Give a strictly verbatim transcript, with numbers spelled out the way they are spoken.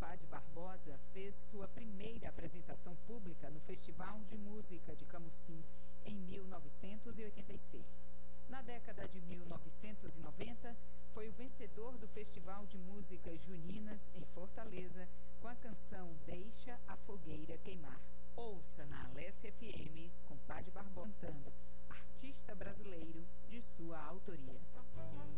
compadre Barbosa fez sua primeira apresentação pública no Festival de Música de Camusim em mil novecentos e oitenta e seis. Na década de mil novecentos e noventa, foi o vencedor do Festival de Músicas Juninas em Fortaleza com a canção Deixa a Fogueira Queimar. Ouça na Alesse F M, compadre Barbosa cantando Artista Brasileiro, de sua autoria.